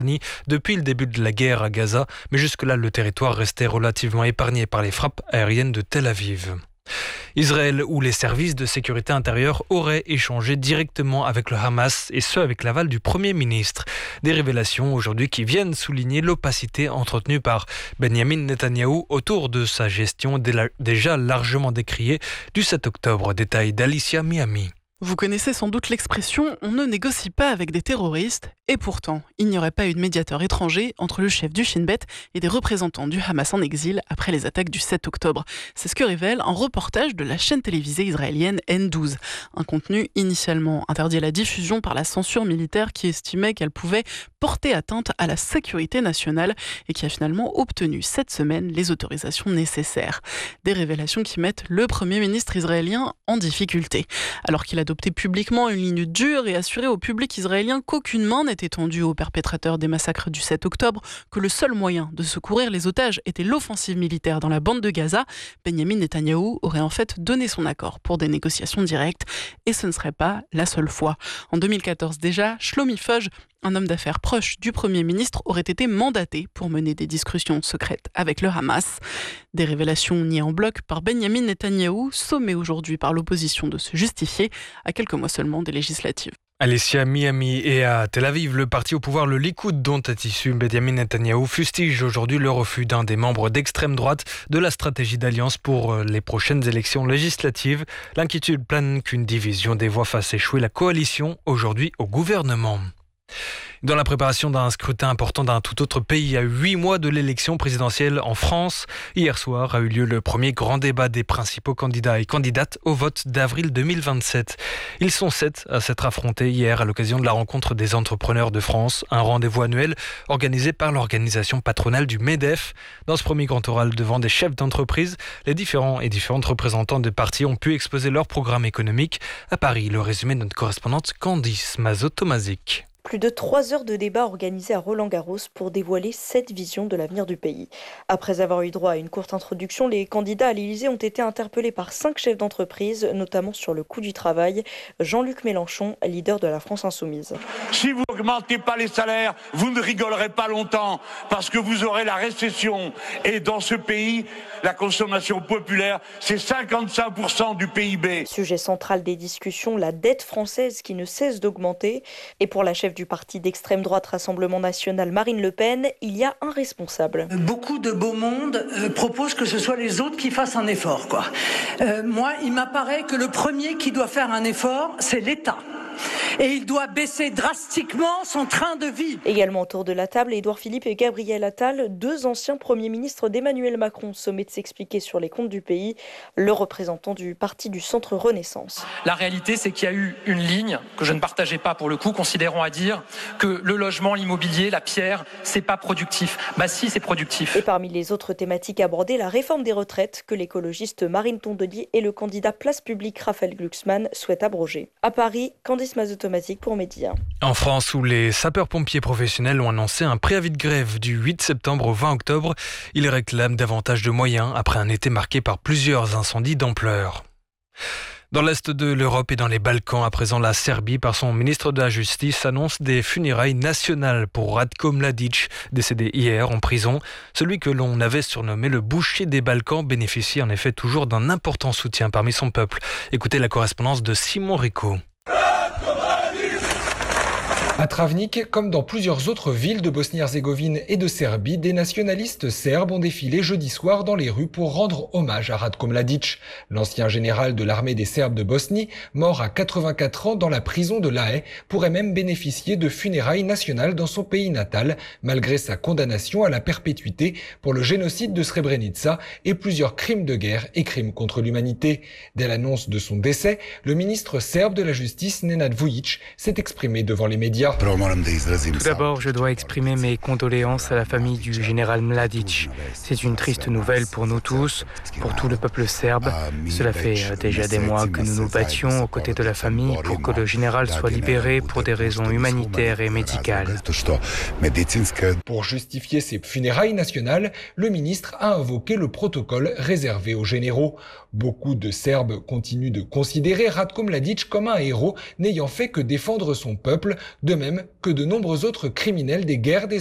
depuis le début de la guerre à Gaza, mais jusque-là le territoire restait relativement épargné par les frappes aériennes de Tel Aviv. Israël ou les services de sécurité intérieure auraient échangé directement avec le Hamas et ce avec l'aval du Premier ministre. Des révélations aujourd'hui qui viennent souligner l'opacité entretenue par Benjamin Netanyahou autour de sa gestion déjà largement décriée du 7 octobre. Détail d'Alicia Miami. Vous connaissez sans doute l'expression « on ne négocie pas avec des terroristes » et pourtant, il n'y aurait pas eu de médiateur étranger entre le chef du Shin Bet et des représentants du Hamas en exil après les attaques du 7 octobre. C'est ce que révèle un reportage de la chaîne télévisée israélienne N12. Un contenu initialement interdit à la diffusion par la censure militaire qui estimait qu'elle pouvait porter atteinte à la sécurité nationale et qui a finalement obtenu cette semaine les autorisations nécessaires. Des révélations qui mettent le Premier ministre israélien en difficulté. Alors qu'il a adopté publiquement une ligne dure et assuré au public israélien qu'aucune main n'était tendue aux perpétrateurs des massacres du 7 octobre, que le seul moyen de secourir les otages était l'offensive militaire dans la bande de Gaza, Benjamin Netanyahou aurait en fait donné son accord pour des négociations directes et ce ne serait pas la seule fois. En 2014 déjà, Shlomi Foj, un homme d'affaires proche du Premier ministre, aurait été mandaté pour mener des discussions secrètes avec le Hamas. Des révélations niées en bloc par Benjamin Netanyahou, sommé aujourd'hui par l'opposition de se justifier à quelques mois seulement des législatives. Alicia Miami et à Tel Aviv, le parti au pouvoir, le Likoud, dont est issu Benjamin Netanyahou, fustige aujourd'hui le refus d'un des membres d'extrême droite de la stratégie d'alliance pour les prochaines élections législatives. L'inquiétude plane qu'une division des voix fasse échouer la coalition aujourd'hui au gouvernement. Dans la préparation d'un scrutin important d'un tout autre pays, à 8 mois de l'élection présidentielle en France, hier soir a eu lieu le premier grand débat des principaux candidats et candidates au vote d'avril 2027. Ils sont 7 à s'être affrontés hier à l'occasion de la rencontre des entrepreneurs de France, un rendez-vous annuel organisé par l'organisation patronale du MEDEF. Dans ce premier grand oral devant des chefs d'entreprise, les différentes représentants de partis ont pu exposer leur programme économique. À Paris, le résumé de notre correspondante Candice Mazot-Tomazic. Plus de 3 heures de débat organisés à Roland-Garros pour dévoiler 7 visions de l'avenir du pays. Après avoir eu droit à une courte introduction, les candidats à l'Élysée ont été interpellés par 5 chefs d'entreprise, notamment sur le coût du travail. Jean-Luc Mélenchon, leader de la France Insoumise. Si vous n'augmentez pas les salaires, vous ne rigolerez pas longtemps, parce que vous aurez la récession. Et dans ce pays, la consommation populaire, c'est 55% du PIB. Sujet central des discussions, la dette française qui ne cesse d'augmenter. Et pour la chef du parti d'extrême droite Rassemblement National, Marine Le Pen, il y a un responsable. Beaucoup de beau monde proposent que ce soit les autres qui fassent un effort, moi, il m'apparaît que le premier qui doit faire un effort, c'est l'État. Et il doit baisser drastiquement son train de vie. Également autour de la table, Édouard Philippe et Gabriel Attal, 2 anciens premiers ministres d'Emmanuel Macron, sommés de s'expliquer sur les comptes du pays, le représentant du parti du Centre Renaissance. La réalité, c'est qu'il y a eu une ligne que je ne partageais pas pour le coup, considérant à dire que le logement, l'immobilier, la pierre, c'est pas productif. Si, c'est productif. Et parmi les autres thématiques abordées, la réforme des retraites que l'écologiste Marine Tondelier et le candidat Place Publique Raphaël Glucksmann souhaitent abroger. À Paris, Candice Mazot-Tomazic pour Média. En France, où les sapeurs-pompiers professionnels ont annoncé un préavis de grève du 8 septembre au 20 octobre, ils réclament davantage de moyens après un été marqué par plusieurs incendies d'ampleur. Dans l'Est de l'Europe et dans les Balkans, à présent, la Serbie, par son ministre de la Justice, annonce des funérailles nationales pour Ratko Mladic, décédé hier en prison. Celui que l'on avait surnommé le boucher des Balkans bénéficie en effet toujours d'un important soutien parmi son peuple. Écoutez la correspondance de Simon Rico. À Travnik, comme dans plusieurs autres villes de Bosnie-Herzégovine et de Serbie, des nationalistes serbes ont défilé jeudi soir dans les rues pour rendre hommage à Ratko Mladic, l'ancien général de l'armée des Serbes de Bosnie, mort à 84 ans dans la prison de La Haye, pourrait même bénéficier de funérailles nationales dans son pays natal, malgré sa condamnation à la perpétuité pour le génocide de Srebrenica et plusieurs crimes de guerre et crimes contre l'humanité. Dès l'annonce de son décès, le ministre serbe de la Justice, Nenad Vujic, s'est exprimé devant les médias. Tout d'abord, je dois exprimer mes condoléances à la famille du général Mladic. C'est une triste nouvelle pour nous tous, pour tout le peuple serbe. Cela fait déjà des mois que nous nous battions aux côtés de la famille pour que le général soit libéré pour des raisons humanitaires et médicales. Pour justifier ces funérailles nationales, le ministre a invoqué le protocole réservé aux généraux. Beaucoup de Serbes continuent de considérer Ratko Mladic comme un héros n'ayant fait que défendre son peuple, de même que de nombreux autres criminels des guerres des